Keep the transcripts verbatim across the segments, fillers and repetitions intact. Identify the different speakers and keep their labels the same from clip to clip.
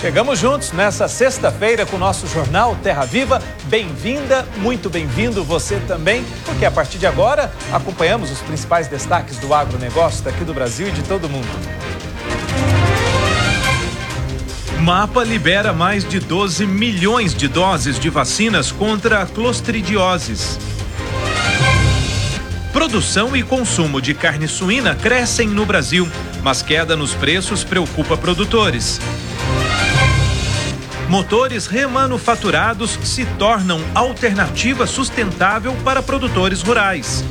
Speaker 1: Chegamos juntos nessa sexta-feira com o nosso Jornal Terra Viva. Bem-vinda, muito bem-vindo você também, porque a partir de agora acompanhamos os principais destaques do agronegócio daqui do Brasil e de todo o mundo.
Speaker 2: Mapa libera mais de doze milhões de doses de vacinas contra a clostridioses. Produção e consumo de carne suína crescem no Brasil, mas queda nos preços preocupa produtores. Motores remanufaturados se tornam alternativa sustentável para produtores rurais.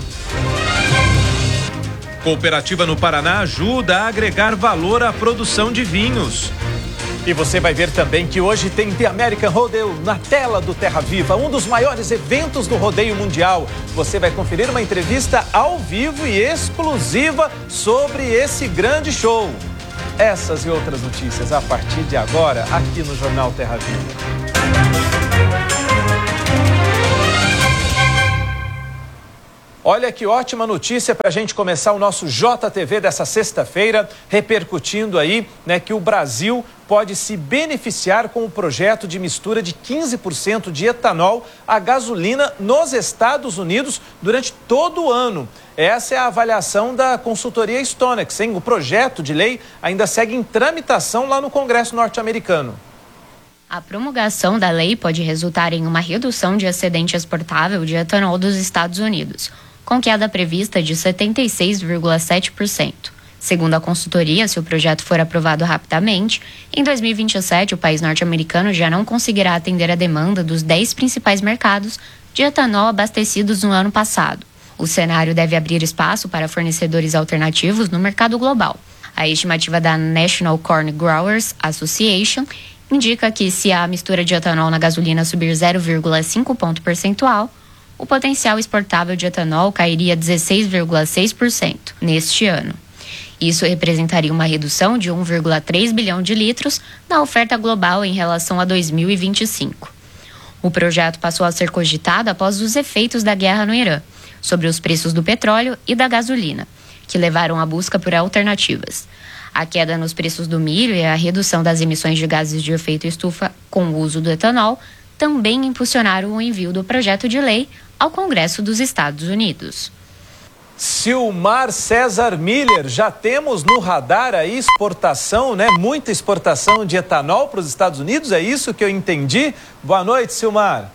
Speaker 2: Cooperativa no Paraná ajuda a agregar valor à produção de vinhos.
Speaker 1: E você vai ver também que hoje tem The American Rodeo na tela do Terra Viva, um dos maiores eventos do rodeio mundial. Você vai conferir uma entrevista ao vivo e exclusiva sobre esse grande show. Essas e outras notícias a partir de agora, aqui no Jornal Terra Viva. Olha que ótima notícia para a gente começar o nosso J T V dessa sexta-feira, repercutindo aí, né, que o Brasil pode se beneficiar com o projeto de mistura de quinze por cento de etanol à gasolina nos Estados Unidos durante todo o ano. Essa é a avaliação da consultoria Stonex, hein? O projeto de lei ainda segue em tramitação lá no Congresso norte-americano.
Speaker 3: A promulgação da lei pode resultar em uma redução de excedente exportável de etanol dos Estados Unidos, com queda prevista de setenta e seis vírgula sete por cento. Segundo a consultoria, se o projeto for aprovado rapidamente, em dois mil e vinte e sete o país norte-americano já não conseguirá atender a demanda dos dez principais mercados de etanol abastecidos no ano passado. O cenário deve abrir espaço para fornecedores alternativos no mercado global. A estimativa da National Corn Growers Association indica que se a mistura de etanol na gasolina subir zero vírgula cinco ponto percentual, o potencial exportável de etanol cairia dezesseis vírgula seis por cento neste ano. Isso representaria uma redução de um vírgula três bilhão de litros na oferta global em relação a dois mil e vinte e cinco. O projeto passou a ser cogitado após os efeitos da guerra no Irã sobre os preços do petróleo e da gasolina, que levaram à busca por alternativas. A queda nos preços do milho e a redução das emissões de gases de efeito estufa com o uso do etanol também impulsionaram o envio do projeto de lei ao Congresso dos Estados Unidos.
Speaker 1: Silmar César Miller, já temos no radar aí exportação, né? Muita exportação de etanol para os Estados Unidos, é isso que eu entendi? Boa noite, Silmar.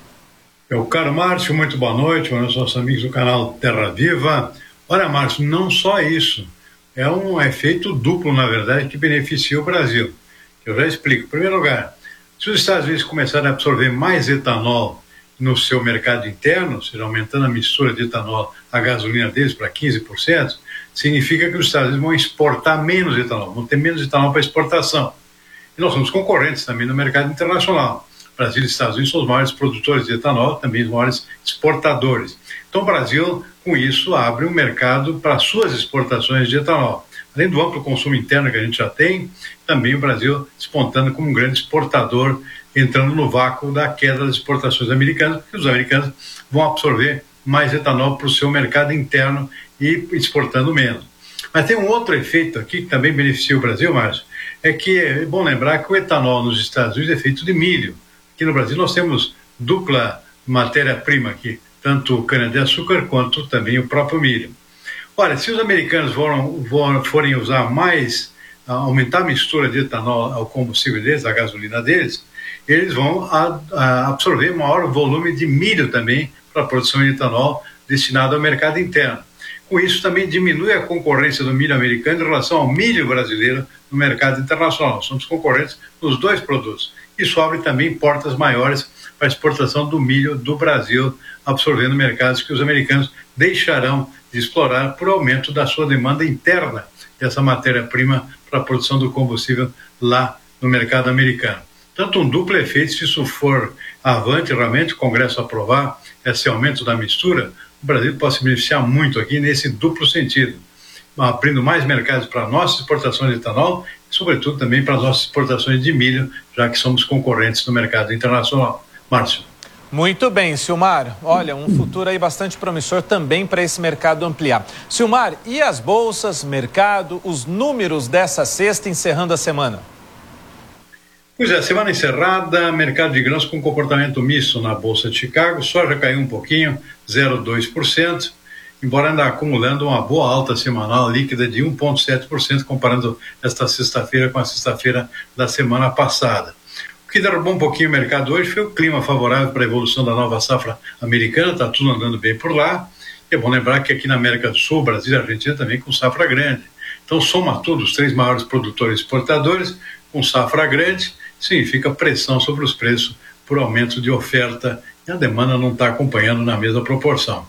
Speaker 4: Meu caro Márcio, muito boa noite, boa noite aos nossos amigos do canal Terra Viva. Olha, Márcio, não só isso, é um efeito duplo, na verdade, que beneficia o Brasil. Eu já explico. Em primeiro lugar, se os Estados Unidos começarem a absorver mais etanol no seu mercado interno, ou seja, aumentando a mistura de etanol à gasolina deles para quinze por cento, significa que os Estados Unidos vão exportar menos etanol, vão ter menos etanol para exportação. E nós somos concorrentes também no mercado internacional. Brasil e Estados Unidos são os maiores produtores de etanol, também os maiores exportadores. Então o Brasil, com isso, abre um mercado para suas exportações de etanol. Além do amplo consumo interno que a gente já tem, também o Brasil despontando como um grande exportador, entrando no vácuo da queda das exportações americanas, porque os americanos vão absorver mais etanol para o seu mercado interno e exportando menos. Mas tem um outro efeito aqui que também beneficia o Brasil, Márcio, é que é bom lembrar que o etanol nos Estados Unidos é feito de milho. Aqui no Brasil nós temos dupla matéria-prima aqui, tanto o cana-de-açúcar quanto também o próprio milho. Olha, se os americanos foram, foram, forem usar mais, uh, aumentar a mistura de etanol ao combustível deles, à gasolina deles, eles vão a, a absorver maior volume de milho também para a produção de etanol destinado ao mercado interno. Com isso também diminui a concorrência do milho americano em relação ao milho brasileiro no mercado internacional. Nós somos concorrentes nos dois produtos. Isso abre também portas maiores para a exportação do milho do Brasil, absorvendo mercados que os americanos deixarão de explorar por aumento da sua demanda interna dessa matéria-prima para a produção do combustível lá no mercado americano. Tanto um duplo efeito, se isso for avante, realmente o Congresso aprovar esse aumento da mistura, o Brasil pode se beneficiar muito aqui nesse duplo sentido, abrindo mais mercados para nossas exportações de etanol e, sobretudo, também para as nossas exportações de milho, já que somos concorrentes no mercado internacional. Márcio.
Speaker 1: Muito bem, Silmar. Olha, um futuro aí bastante promissor também para esse mercado ampliar. Silmar, e as bolsas, mercado, os números dessa sexta encerrando a semana?
Speaker 4: Pois é, semana encerrada, mercado de grãos com comportamento misto na Bolsa de Chicago, soja caiu um pouquinho, zero vírgula dois por cento, embora ainda acumulando uma boa alta semanal líquida de um vírgula sete por cento, comparando esta sexta-feira com a sexta-feira da semana passada. O que derrubou um pouquinho o mercado hoje foi o clima favorável para a evolução da nova safra americana, está tudo andando bem por lá. E é bom lembrar que aqui na América do Sul, Brasil e Argentina também com safra grande. Então soma tudo, os três maiores produtores exportadores com safra grande, significa pressão sobre os preços por aumento de oferta e a demanda não está acompanhando na mesma proporção.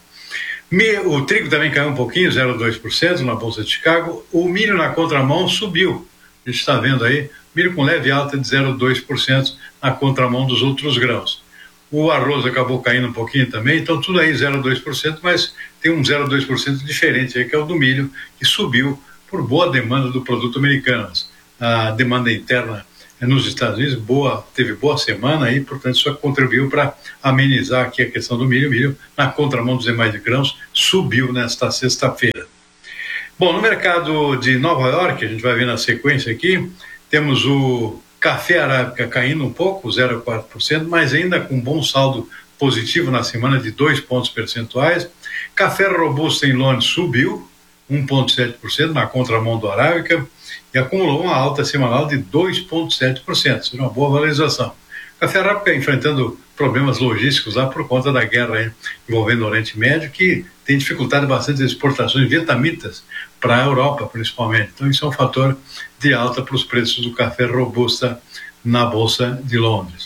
Speaker 4: O trigo também caiu um pouquinho, zero vírgula dois por cento na Bolsa de Chicago. O milho na contramão subiu. A gente está vendo aí, milho com leve alta de zero vírgula dois por cento na contramão dos outros grãos. O arroz acabou caindo um pouquinho também, então tudo aí zero vírgula dois por cento, mas tem um zero vírgula dois por cento diferente aí, que é o do milho, que subiu por boa demanda do produto americano. A demanda interna nos Estados Unidos boa, teve boa semana aí, portanto isso contribuiu para amenizar aqui a questão do milho. O milho, na contramão dos demais grãos, subiu nesta sexta-feira. Bom, no mercado de Nova York, a gente vai ver na sequência aqui, temos o café arábica caindo um pouco, zero vírgula quatro por cento, mas ainda com bom saldo positivo na semana de dois pontos percentuais. Café robusto em Londres subiu um vírgula sete por cento na contramão do arábica e acumulou uma alta semanal de dois vírgula sete por cento, seja uma boa valorização. Café arábica enfrentando problemas logísticos lá por conta da guerra aí, envolvendo o Oriente Médio, que tem dificultado bastante as exportações vietnamitas para a Europa, principalmente. Então isso é um fator de alta para os preços do café robusta na Bolsa de Londres.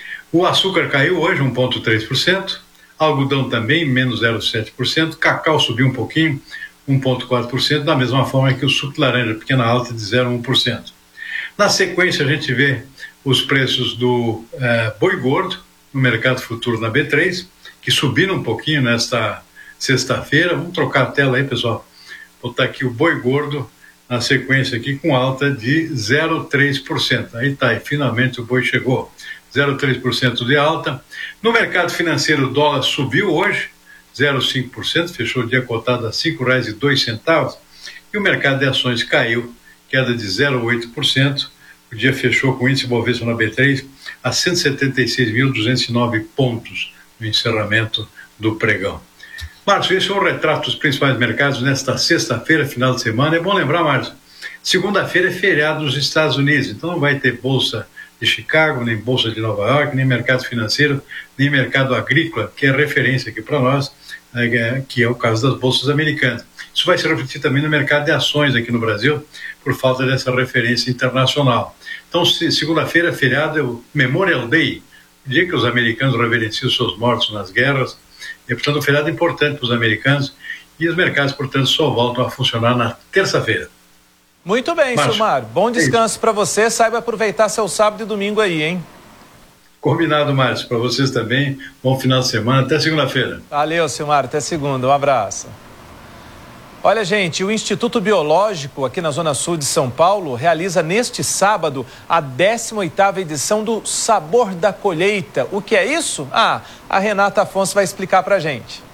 Speaker 4: O açúcar caiu hoje um vírgula três por cento, algodão também menos zero vírgula sete por cento, cacau subiu um pouquinho, um vírgula quatro por cento, da mesma forma que o suco de laranja, pequena alta de zero vírgula um por cento. Na sequência, a gente vê os preços do eh, boi gordo no mercado futuro na B três, que subiram um pouquinho nesta sexta-feira. Vamos trocar a tela aí, pessoal. Vou botar aqui o boi gordo na sequência aqui com alta de zero vírgula três por cento. Aí tá, e finalmente o boi chegou. zero vírgula três por cento de alta. No mercado financeiro, o dólar subiu hoje, zero vírgula cinco por cento, fechou o dia cotado a cinco reais e dois centavos, e o mercado de ações caiu, queda de zero vírgula oito por cento, o dia fechou com o índice Bovespa na B três a cento e setenta e seis mil duzentos e nove pontos no encerramento do pregão. Márcio, esse é o retrato dos principais mercados nesta sexta-feira, final de semana. É bom lembrar, Márcio, segunda-feira é feriado nos Estados Unidos, então não vai ter Bolsa de Chicago, nem Bolsa de Nova York, nem mercado financeiro, nem mercado agrícola, que é referência aqui para nós, que é o caso das bolsas americanas. Isso vai se refletir também no mercado de ações aqui no Brasil, por falta dessa referência internacional. Então, segunda-feira, feriado, é o Memorial Day, o dia que os americanos reverenciam seus mortos nas guerras. É, portanto, um feriado importante para os americanos, e os mercados, portanto, só voltam a funcionar na terça-feira.
Speaker 1: Muito bem, Márcio. Silmar. Bom descanso para você. Saiba aproveitar seu sábado e domingo aí, hein?
Speaker 4: Combinado, Márcio. Para vocês também. Bom final de semana. Até segunda-feira.
Speaker 1: Valeu, Silmar. Até segunda. Um abraço. Olha, gente, o Instituto Biológico aqui na Zona Sul de São Paulo realiza neste sábado a décima oitava edição do Sabor da Colheita. O que é isso? Ah, a Renata Afonso vai explicar pra gente.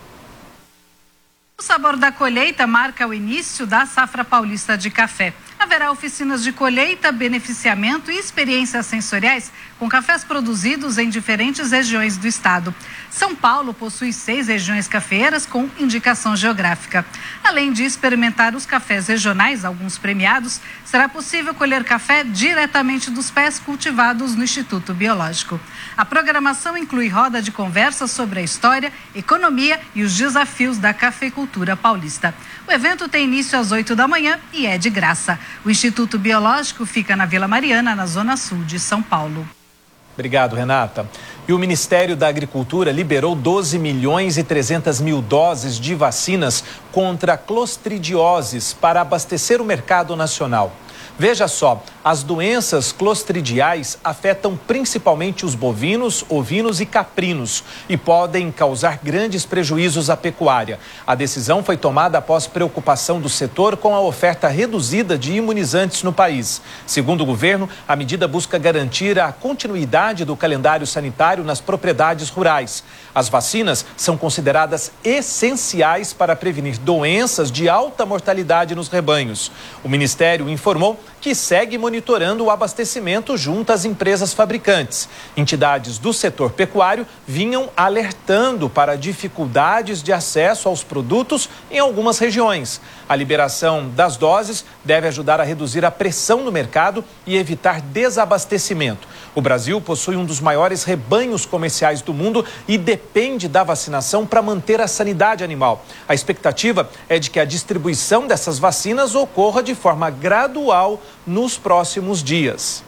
Speaker 5: O Sabor da Colheita marca o início da safra paulista de café. Haverá oficinas de colheita, beneficiamento e experiências sensoriais com cafés produzidos em diferentes regiões do estado. São Paulo possui seis regiões cafeeiras com indicação geográfica. Além de experimentar os cafés regionais, alguns premiados, será possível colher café diretamente dos pés cultivados no Instituto Biológico. A programação inclui roda de conversa sobre a história, economia e os desafios da cafeicultura paulista. O evento tem início às oito da manhã e é de graça. O Instituto Biológico fica na Vila Mariana, na Zona Sul de São Paulo.
Speaker 1: Obrigado, Renata. E o Ministério da Agricultura liberou doze milhões e trezentas mil doses de vacinas contra clostridioses para abastecer o mercado nacional. Veja só, as doenças clostridiais afetam principalmente os bovinos, ovinos e caprinos e podem causar grandes prejuízos à pecuária. A decisão foi tomada após preocupação do setor com a oferta reduzida de imunizantes no país. Segundo o governo, a medida busca garantir a continuidade do calendário sanitário nas propriedades rurais. As vacinas são consideradas essenciais para prevenir doenças de alta mortalidade nos rebanhos. O Ministério informou que segue monitorando o abastecimento junto às empresas fabricantes. Entidades do setor pecuário vinham alertando para dificuldades de acesso aos produtos em algumas regiões. A liberação das doses deve ajudar a reduzir a pressão no mercado e evitar desabastecimento. O Brasil possui um dos maiores rebanhos comerciais do mundo e depende da vacinação para manter a sanidade animal. A expectativa é de que a distribuição dessas vacinas ocorra de forma gradual nos próximos dias.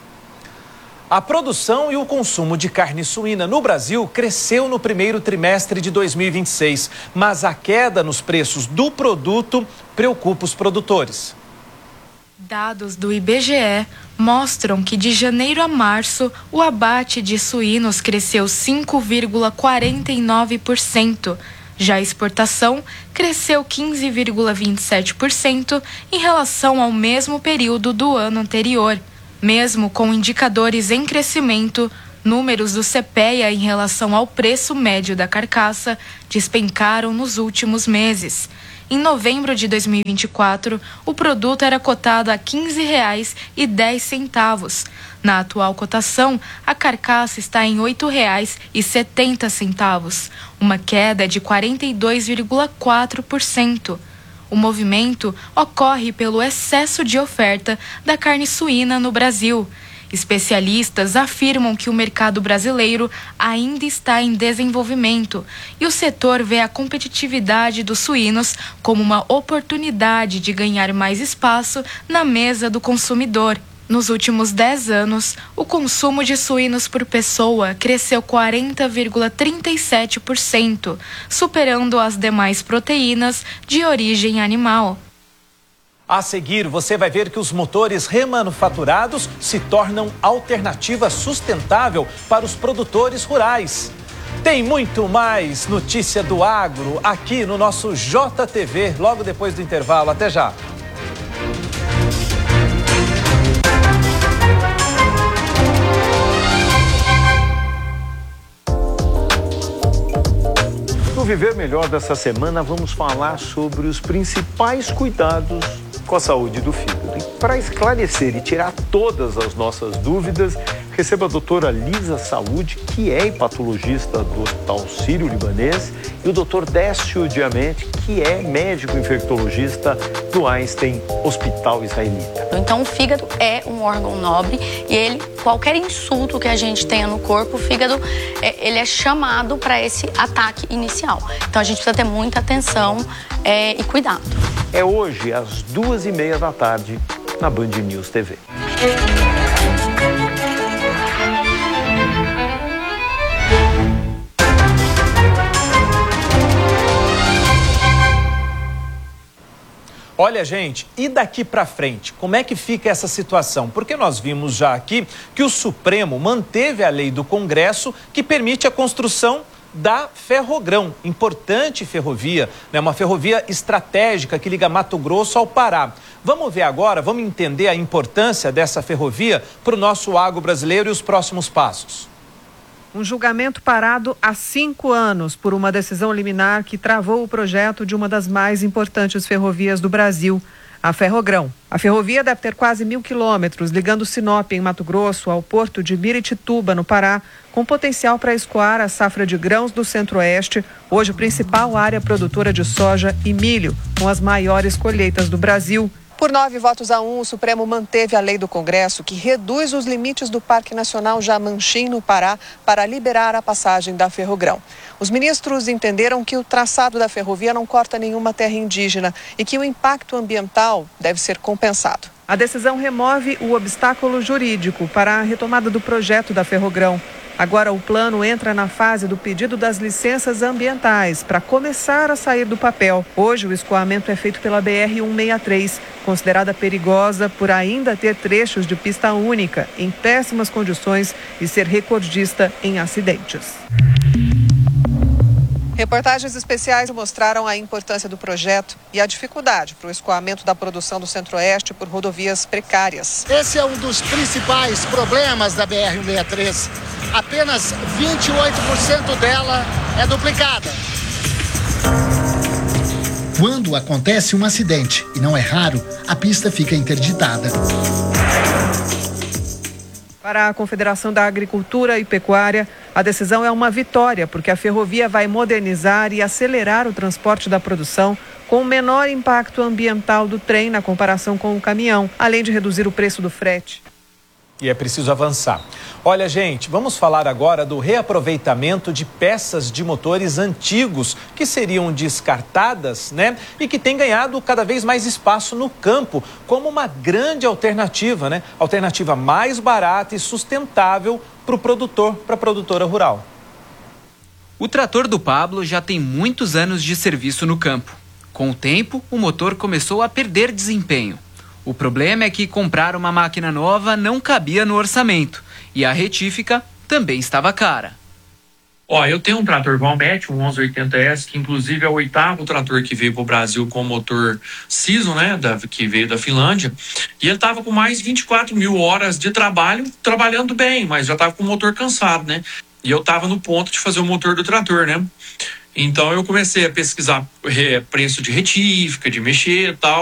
Speaker 1: A produção e o consumo de carne suína no Brasil cresceu no primeiro trimestre de dois mil e vinte e seis, mas a queda nos preços do produto preocupa os produtores.
Speaker 6: Dados do I B G E mostram que de janeiro a março o abate de suínos cresceu cinco vírgula quarenta e nove por cento. Já a exportação cresceu quinze vírgula vinte e sete por cento em relação ao mesmo período do ano anterior. Mesmo com indicadores em crescimento, números do CEPEA em relação ao preço médio da carcaça despencaram nos últimos meses. Em novembro de dois mil e vinte e quatro, o produto era cotado a quinze reais e dez centavos. Na atual cotação, a carcaça está em oito reais e setenta centavos, uma queda de quarenta e dois vírgula quatro por cento. O movimento ocorre pelo excesso de oferta da carne suína no Brasil. Especialistas afirmam que o mercado brasileiro ainda está em desenvolvimento e o setor vê a competitividade dos suínos como uma oportunidade de ganhar mais espaço na mesa do consumidor. Nos últimos dez anos, o consumo de suínos por pessoa cresceu quarenta vírgula trinta e sete por cento, superando as demais proteínas de origem animal.
Speaker 1: A seguir, você vai ver que os motores remanufaturados se tornam alternativa sustentável para os produtores rurais. Tem muito mais notícia do agro aqui no nosso J T V, logo depois do intervalo. Até já.
Speaker 7: No Viver Melhor dessa semana, vamos falar sobre os principais cuidados com a saúde do fígado. E para esclarecer e tirar todas as nossas dúvidas, receba a doutora Lisa Saúde, que é hepatologista do Hospital Sírio-Libanês, e o doutor Décio Diamante, que é médico infectologista do Einstein Hospital Israelita.
Speaker 8: Então, o fígado é um órgão nobre e ele, qualquer insulto que a gente tenha no corpo, o fígado, é, ele é chamado para esse ataque inicial. Então, a gente precisa ter muita atenção é, e cuidado.
Speaker 7: É hoje, às duas e meia da tarde, na Band News T V.
Speaker 1: Olha, gente, e daqui para frente, como é que fica essa situação? Porque nós vimos já aqui que o Supremo manteve a lei do Congresso que permite a construção da Ferrogrão, importante ferrovia, né? Uma ferrovia estratégica que liga Mato Grosso ao Pará. Vamos ver agora, vamos entender a importância dessa ferrovia para o nosso agro brasileiro e os próximos passos.
Speaker 9: Um julgamento parado há cinco anos por uma decisão liminar que travou o projeto de uma das mais importantes ferrovias do Brasil, a Ferrogrão. A ferrovia deve ter quase mil quilômetros, ligando Sinop, em Mato Grosso, ao porto de Miritituba, no Pará, com potencial para escoar a safra de grãos do Centro-Oeste, hoje principal área produtora de soja e milho, com as maiores colheitas do Brasil. Por nove votos a um, o Supremo manteve a lei do Congresso que reduz os limites do Parque Nacional Jamanchim, no Pará, para liberar a passagem da Ferrogrão. Os ministros entenderam que o traçado da ferrovia não corta nenhuma terra indígena e que o impacto ambiental deve ser compensado. A decisão remove o obstáculo jurídico para a retomada do projeto da Ferrogrão. Agora o plano entra na fase do pedido das licenças ambientais para começar a sair do papel. Hoje o escoamento é feito pela B R cento e sessenta e três, considerada perigosa por ainda ter trechos de pista única, em péssimas condições e ser recordista em acidentes. Reportagens especiais mostraram a importância do projeto e a dificuldade para o escoamento da produção do Centro-Oeste por rodovias precárias.
Speaker 10: Esse é um dos principais problemas da B R cento e sessenta e três. Apenas vinte e oito por cento dela é duplicada. Quando acontece um acidente, e não é raro, a pista fica interditada.
Speaker 9: Para a Confederação da Agricultura e Pecuária, a decisão é uma vitória, porque a ferrovia vai modernizar e acelerar o transporte da produção com o menor impacto ambiental do trem na comparação com o caminhão, além de reduzir o preço do frete.
Speaker 1: E é preciso avançar. Olha, gente, vamos falar agora do reaproveitamento de peças de motores antigos que seriam descartadas, né? E que têm ganhado cada vez mais espaço no campo como uma grande alternativa, né? Alternativa mais barata e sustentável para o produtor, para a produtora rural.
Speaker 11: O trator do Pablo já tem muitos anos de serviço no campo. Com o tempo, o motor começou a perder desempenho. O problema é que comprar uma máquina nova não cabia no orçamento e a retífica também estava cara.
Speaker 12: Ó, eu tenho um trator Valmet, um onze oitenta S, que inclusive é o oitavo trator que veio para o Brasil com motor Season, né, da, que veio da Finlândia, e ele estava com mais de vinte e quatro mil horas de trabalho, trabalhando bem, mas já estava com o motor cansado, né? E eu estava no ponto de fazer o motor do trator, né? Então eu comecei a pesquisar preço de retífica, de mexer e tal.